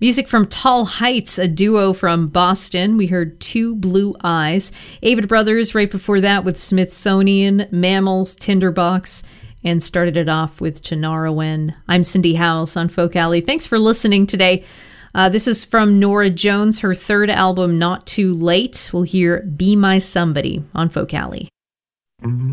Music from Tall Heights, a duo from Boston. We heard Two Blue Eyes. Avett Brothers right before that with Smithsonian, Mammals, Tinderbox, and started it off with Chinarowen. I'm Cindy House on Folk Alley. Thanks for listening today. This is from Norah Jones, her third album, Not Too Late. We'll hear Be My Somebody on Folk Alley. Mm-hmm.